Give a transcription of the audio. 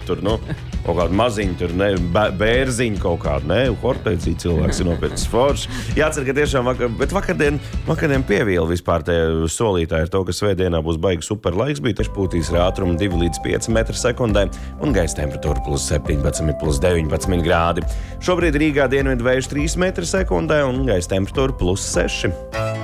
tur, kaut kādu maziņu, tur, bērziņu kaut kādu, hortēcī cilvēks ir nopietnas forši. Jācer, ka tiešām bet vakardien pievīla vispār tie solītāji ar to, ka svētdienā būs baigi super laiks, bija taču pūtīs ar ātrumu 2 līdz 5 metri sekundē un gaisa temperatūra +17, +19 grādi. Šobrīd Rīgā dienvidu vējš 3 metri sekundē un gaisa temperatūra +6.